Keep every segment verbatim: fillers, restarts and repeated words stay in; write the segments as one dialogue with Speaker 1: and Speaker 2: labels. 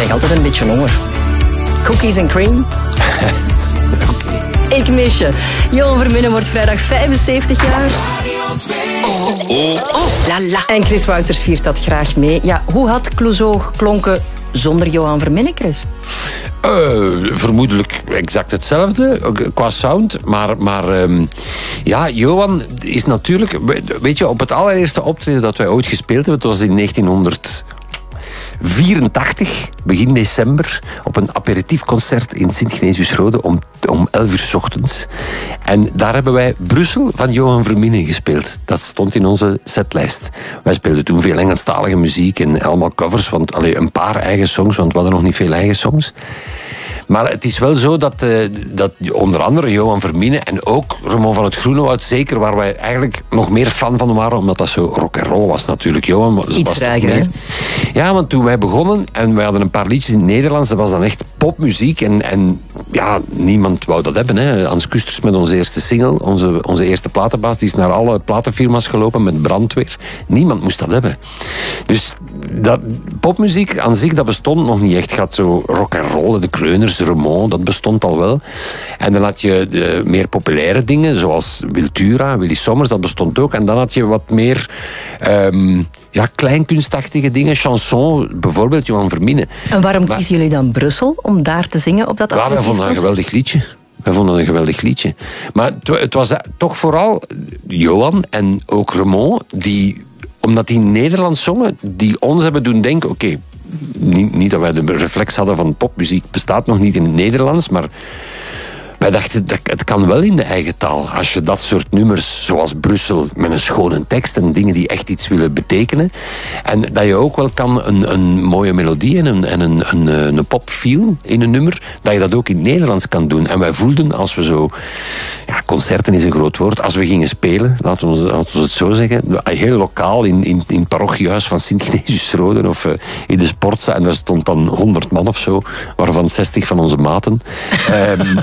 Speaker 1: krijg altijd een beetje honger. Cookies and cream. Ik mis je. Johan Verminnen wordt vrijdag vijfenzeventig jaar.
Speaker 2: Oh, oh, oh, la la.
Speaker 1: En Chris Wouters viert dat graag mee. Ja, hoe had Clouseau geklonken zonder Johan Verminnen, Chris?
Speaker 3: Uh, vermoedelijk exact hetzelfde qua sound. Maar, maar um, ja, Johan is natuurlijk... Weet je, op het allereerste optreden dat wij ooit gespeeld hebben, dat was in negentienhonderdvierentachtig, begin december, op een aperitiefconcert in Sint-Genesius-Rode om, om elf uur 's ochtends. En daar hebben wij Brussel van Johan Verminnen gespeeld. Dat stond in onze setlijst. Wij speelden toen veel Engelstalige muziek en allemaal covers, want allee, een paar eigen songs, want we hadden nog niet veel eigen songs. Maar het is wel zo dat, uh, dat onder andere Johan Verminnen en ook Ramon van het Groenewoud, zeker waar wij eigenlijk nog meer fan van waren, omdat dat zo rock'n'roll was natuurlijk. Johan was
Speaker 1: iets ruiger, hè?
Speaker 3: Ja, want toen wij begonnen en wij hadden een paar liedjes in het Nederlands, dat was dan echt popmuziek en, en ja, niemand wou dat hebben. Hè. Hans Kusters met onze eerste single, onze, onze eerste platenbaas, die is naar alle platenfirma's gelopen met brandweer. Niemand moest dat hebben. Dus dat, popmuziek aan zich, dat bestond nog niet echt. Gaat zo rock'n'roll, de Kreuners, Remond, dat bestond al wel. En dan had je de meer populaire dingen, zoals Wiltura, Willy Sommers, dat bestond ook. En dan had je wat meer um, ja, kleinkunstachtige dingen, chanson, bijvoorbeeld Johan Verminnen.
Speaker 1: En waarom
Speaker 3: maar,
Speaker 1: kiezen jullie dan Brussel om daar te zingen op dat
Speaker 3: ja, wij vonden een geweldig liedje. Wij vonden een geweldig liedje. Maar het was toch vooral Johan en ook Remond, die, omdat die Nederlands zongen, die ons hebben doen denken, oké, okay, niet, niet dat wij de reflex hadden van popmuziek bestaat nog niet in het Nederlands, maar wij dachten, dat het kan wel in de eigen taal. Als je dat soort nummers, zoals Brussel, met een schone tekst en dingen die echt iets willen betekenen. En dat je ook wel kan een, een mooie melodie en een, en een, een, een popfeel in een nummer, dat je dat ook in het Nederlands kan doen. En wij voelden, als we zo... Ja, concerten is een groot woord. Als we gingen spelen, laten we, laten we het zo zeggen, heel lokaal in, in, in het parochiehuis van Sint-Genesius-Rode of uh, in de sportzaal, en daar stond dan honderd man of zo, waarvan zestig van onze maten. um,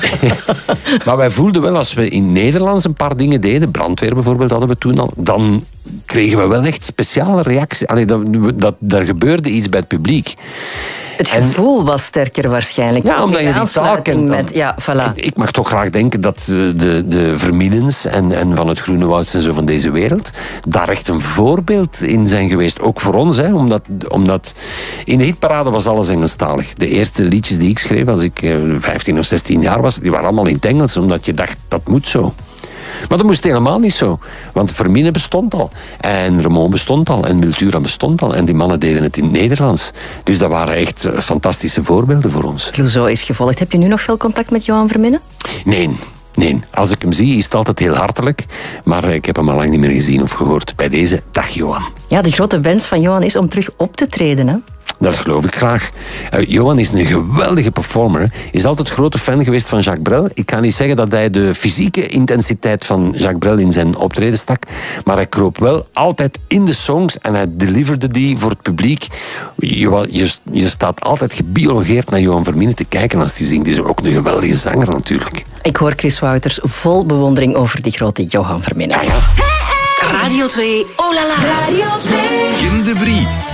Speaker 3: Maar wij voelden wel, als we in Nederlands een paar dingen deden, brandweer bijvoorbeeld hadden we toen al, dan kregen we wel echt speciale reacties. Allee, dat, dat, daar gebeurde iets bij het publiek.
Speaker 1: Het gevoel en, was sterker waarschijnlijk.
Speaker 3: Ja, omdat je die taal kent.
Speaker 1: Met, ja, voilà.
Speaker 3: Ik mag toch graag denken dat de, de Verminnens en, en van het Groenewouds en zo van deze wereld daar echt een voorbeeld in zijn geweest. Ook voor ons, hè, omdat, omdat in de hitparade was alles Engelstalig. De eerste liedjes die ik schreef als ik vijftien of zestien jaar was, die waren allemaal in het Engels, omdat je dacht, dat moet zo. Maar dat moest helemaal niet zo. Want Verminnen bestond al. En Remond bestond al. En Wiltura bestond al. En die mannen deden het in het Nederlands. Dus dat waren echt fantastische voorbeelden voor ons.
Speaker 1: Clouseau is gevolgd. Heb je nu nog veel contact met Johan Verminnen?
Speaker 3: Nee. Nee. Als ik hem zie, is het altijd heel hartelijk. Maar ik heb hem al lang niet meer gezien of gehoord. Bij deze, dag Johan.
Speaker 1: Ja, de grote wens van Johan is om terug op te treden, hè?
Speaker 3: Dat geloof ik graag. Uh, Johan is een geweldige performer. Is altijd grote fan geweest van Jacques Brel. Ik kan niet zeggen dat hij de fysieke intensiteit van Jacques Brel in zijn optreden stak. Maar hij kroop wel altijd in de songs en hij deliverde die voor het publiek. Je, je, je staat altijd gebiologeerd naar Johan Verminnen te kijken als hij zingt. Hij is ook een geweldige zanger natuurlijk.
Speaker 1: Ik hoor Chris Wouters vol bewondering over die grote Johan Verminnen.
Speaker 3: Ja, ja.
Speaker 2: Radio twee, oh la la. Radio twee.
Speaker 4: In de Brie.